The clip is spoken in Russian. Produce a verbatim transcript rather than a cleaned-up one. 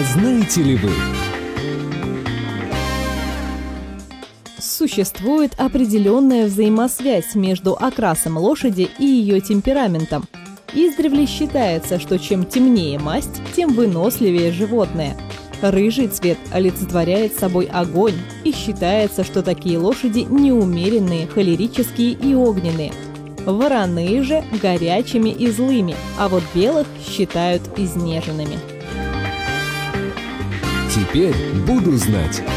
знаете ли вы? Существует определенная взаимосвязь между окрасом лошади и ее темпераментом. Издревле считается, что чем темнее масть, тем выносливее животное. Рыжий цвет олицетворяет собой огонь, и считается, что такие лошади неумеренные, холерические и огненные. Вороные же горячими и злыми, а вот белых считают изнеженными. Теперь буду знать.